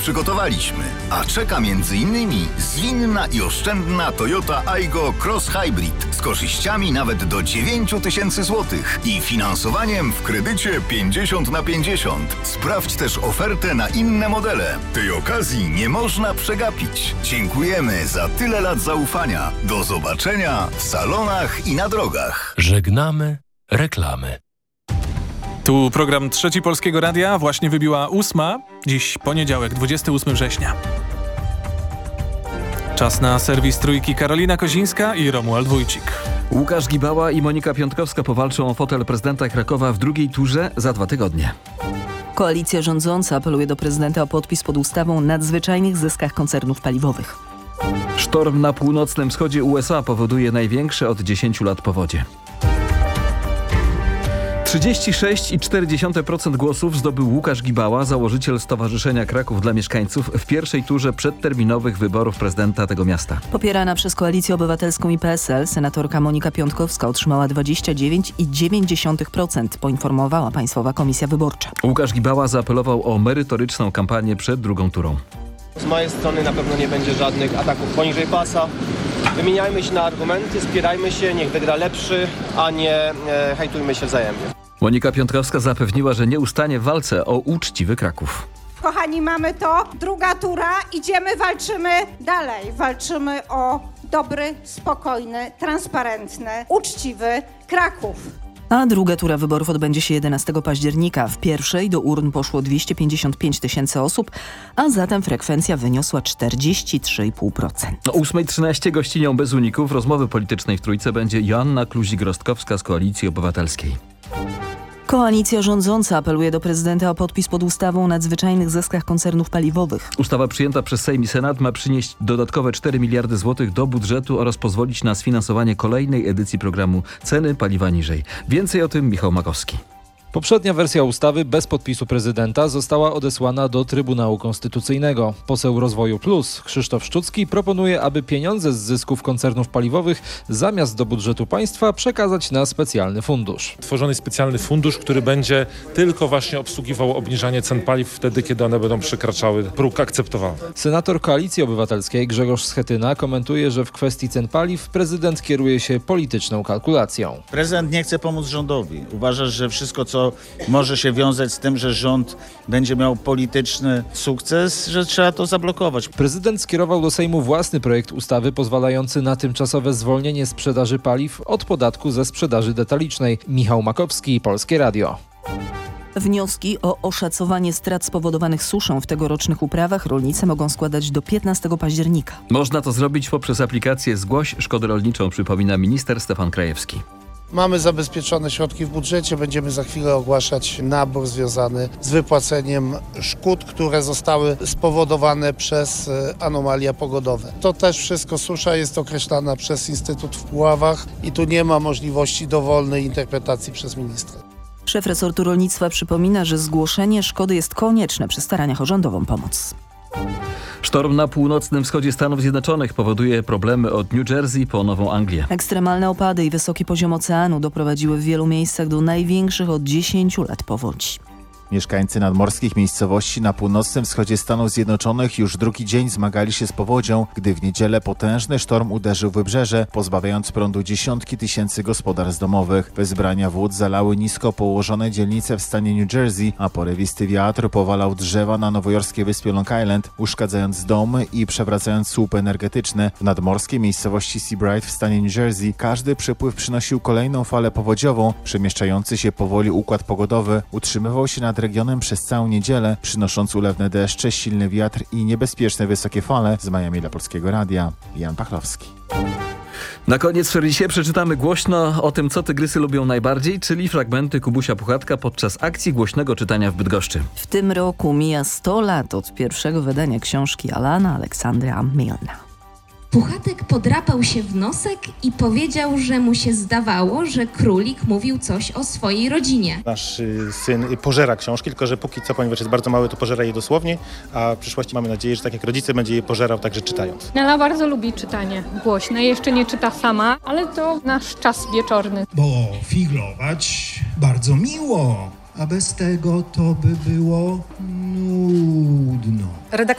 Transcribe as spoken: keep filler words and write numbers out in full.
przygotowaliśmy. A czeka między innymi zwinna i oszczędna Toyota Aygo Cross Hybrid z korzyściami nawet do dziewięć tysięcy złotych i finansowaniem w kredycie pięćdziesiąt na pięćdziesiąt. Sprawdź też ofertę na inne modele. Tej okazji nie można przegapić. Dziękujemy za tyle lat zaufania. Do zobaczenia w salonach i na drogach. Żegnamy reklamy. Tu program Trzeci Polskiego Radia, właśnie wybiła ósma, dziś poniedziałek, dwudziestego ósmego września. Czas na serwis Trójki. Karolina Kozińska i Romuald Wójcik. Łukasz Gibała i Monika Piątkowska powalczą o fotel prezydenta Krakowa w drugiej turze za dwa tygodnie. Koalicja rządząca apeluje do prezydenta o podpis pod ustawą o nadzwyczajnych zyskach koncernów paliwowych. Sztorm na północnym wschodzie U S A powoduje największe od dziesięciu lat powodzie. trzydzieści sześć i cztery dziesiąte procent głosów zdobył Łukasz Gibała, założyciel Stowarzyszenia Kraków dla Mieszkańców, w pierwszej turze przedterminowych wyborów prezydenta tego miasta. Popierana przez Koalicję Obywatelską i P S L senatorka Monika Piątkowska otrzymała dwadzieścia dziewięć i dziewięć dziesiątych procent, poinformowała Państwowa Komisja Wyborcza. Łukasz Gibała zaapelował o merytoryczną kampanię przed drugą turą. Z mojej strony na pewno nie będzie żadnych ataków poniżej pasa. Wymieniajmy się na argumenty, spierajmy się, niech wygra lepszy, a nie e, hejtujmy się wzajemnie. Monika Piątkowska zapewniła, że nie ustanie w walce o uczciwy Kraków. Kochani, mamy to, druga tura, idziemy, walczymy dalej. Walczymy o dobry, spokojny, transparentny, uczciwy Kraków. A druga tura wyborów odbędzie się jedenastego października. W pierwszej do urn poszło dwieście pięćdziesiąt pięć tysięcy osób, a zatem frekwencja wyniosła czterdzieści trzy i pół procent. O ósma trzynaście gościnią bez uników rozmowy politycznej w Trójce będzie Joanna Kluzik-Rostkowska z Koalicji Obywatelskiej. Koalicja rządząca apeluje do prezydenta o podpis pod ustawą o nadzwyczajnych zyskach koncernów paliwowych. Ustawa przyjęta przez Sejm i Senat ma przynieść dodatkowe cztery miliardy złotych do budżetu oraz pozwolić na sfinansowanie kolejnej edycji programu Ceny paliwa niżej. Więcej o tym Michał Makowski. Poprzednia wersja ustawy bez podpisu prezydenta została odesłana do Trybunału Konstytucyjnego. Poseł Rozwoju Plus Krzysztof Szczucki proponuje, aby pieniądze z zysków koncernów paliwowych zamiast do budżetu państwa przekazać na specjalny fundusz. Tworzony specjalny fundusz, który będzie tylko właśnie obsługiwał obniżanie cen paliw wtedy, kiedy one będą przekraczały próg akceptowalny. Senator Koalicji Obywatelskiej Grzegorz Schetyna komentuje, że w kwestii cen paliw prezydent kieruje się polityczną kalkulacją. Prezydent nie chce pomóc rządowi. Uważa, że wszystko, co może się wiązać z tym, że rząd będzie miał polityczny sukces, że trzeba to zablokować. Prezydent skierował do Sejmu własny projekt ustawy pozwalający na tymczasowe zwolnienie sprzedaży paliw od podatku ze sprzedaży detalicznej. Michał Makowski, Polskie Radio. Wnioski o oszacowanie strat spowodowanych suszą w tegorocznych uprawach rolnicy mogą składać do piętnastego października. Można to zrobić poprzez aplikację Zgłoś szkodę rolniczą, przypomina minister Stefan Krajewski. Mamy zabezpieczone środki w budżecie, będziemy za chwilę ogłaszać nabór związany z wypłaceniem szkód, które zostały spowodowane przez anomalia pogodowe. To też wszystko susza jest określana przez Instytut w Puławach i tu nie ma możliwości dowolnej interpretacji przez ministra. Szef resortu rolnictwa przypomina, że zgłoszenie szkody jest konieczne przy staraniach o rządową pomoc. Sztorm na północnym wschodzie Stanów Zjednoczonych powoduje problemy od New Jersey po Nową Anglię. Ekstremalne opady i wysoki poziom oceanu doprowadziły w wielu miejscach do największych od dziesięciu lat powodzi. Mieszkańcy nadmorskich miejscowości na północnym wschodzie Stanów Zjednoczonych już drugi dzień zmagali się z powodzią, gdy w niedzielę potężny sztorm uderzył w wybrzeże, pozbawiając prądu dziesiątki tysięcy gospodarstw domowych. Wezbrania wód zalały nisko położone dzielnice w stanie New Jersey, a porywisty wiatr powalał drzewa na nowojorskiej wyspie Long Island, uszkadzając domy i przewracając słupy energetyczne. W nadmorskiej miejscowości Seabright w stanie New Jersey każdy przypływ przynosił kolejną falę powodziową. Przemieszczający się powoli układ pogodowy utrzymywał się nad regionem przez całą niedzielę, przynosząc ulewne deszcze, silny wiatr i niebezpieczne wysokie fale. Z Miami dla Polskiego Radia, Jan Pachlowski. Na koniec w serwisie przeczytamy głośno o tym, co tygrysy lubią najbardziej, czyli fragmenty Kubusia Puchatka podczas akcji głośnego czytania w Bydgoszczy. W tym roku mija sto lat od pierwszego wydania książki Alana Aleksandra Milna. Puchatek podrapał się w nosek i powiedział, że mu się zdawało, że królik mówił coś o swojej rodzinie. Nasz syn pożera książki, tylko że póki co, ponieważ jest bardzo mały, to pożera je dosłownie, a w przyszłości mamy nadzieję, że tak jak rodzice, będzie je pożerał także czytając. Nela bardzo lubi czytanie głośne, jeszcze nie czyta sama, ale to nasz czas wieczorny. Bo figlować bardzo miło, a bez tego to by było nudno.